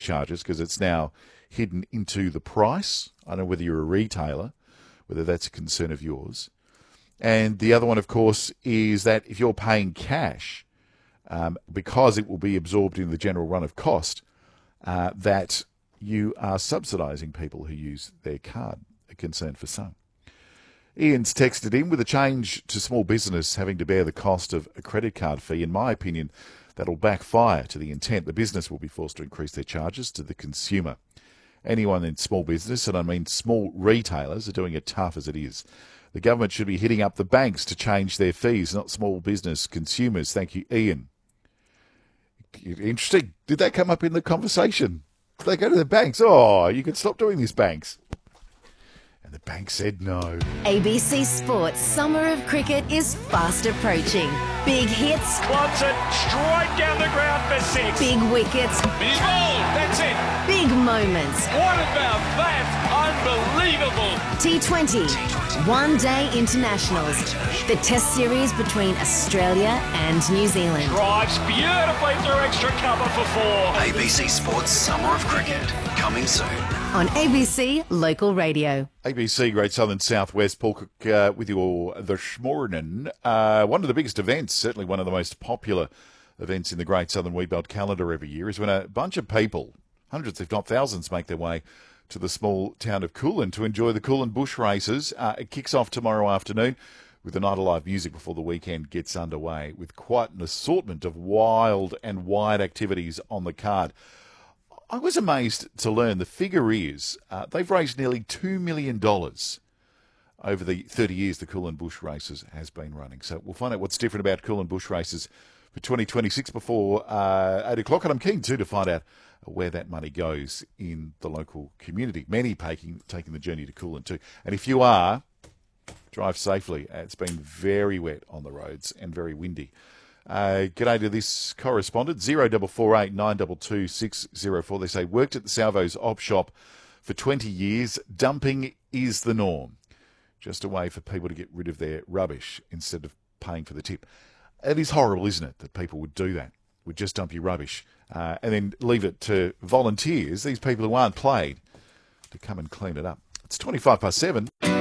charges because it's now hidden into the price. I don't know whether you're a retailer, whether that's a concern of yours. And the other one, of course, is that if you're paying cash, because it will be absorbed in the general run of cost, that you are subsidising people who use their card, a concern for some. Ian's texted in with a change to small business having to bear the cost of a credit card fee. In my opinion, that'll backfire to the intent. The business will be forced to increase their charges to the consumer. Anyone in small business, and I mean small retailers, are doing it tough as it is. The government should be hitting up the banks to change their fees, not small business consumers. Thank you, Ian. Interesting. Did that come up in the conversation? They go to the banks. Oh, you can stop doing this, banks. And the bank said no. ABC Sports Summer of Cricket is fast approaching. Big hits. Wants it straight down the ground for 6. Big wickets. He's bowled. That's it. Big moments. What about that? Unbelievable. T20. One-day internationals. The test series between Australia and New Zealand. Drives beautifully through extra cover for 4. ABC Sports Summer of Cricket, coming soon. On ABC Local Radio. ABC Great Southern Southwest, Paul Cook with you all this morning. One of the biggest events, certainly one of the most popular events in the Great Southern Wheatbelt calendar every year, is when a bunch of people, hundreds if not thousands, make their way to the small town of Coolin to enjoy the Coolin Bush Races. It kicks off tomorrow afternoon with a night of live music before the weekend gets underway, with quite an assortment of wild and wide activities on the card. I was amazed to learn the figure is they've raised nearly $2 million over the 30 years the Coolin Bush Races has been running. So we'll find out what's different about Coolin Bush Races for 2026 before 8 o'clock. And I'm keen, too, to find out where that money goes in the local community. Many taking the journey to Coolin, too. And if you are, drive safely. It's been very wet on the roads and very windy. G'day to this correspondent, 0448 922 604. They say, worked at the Salvo's op shop for 20 years. Dumping is the norm. Just a way for people to get rid of their rubbish instead of paying for the tip. It is horrible, isn't it, that people would do that, would just dump your rubbish and then leave it to volunteers, these people who aren't paid, to come and clean it up. It's 7:25.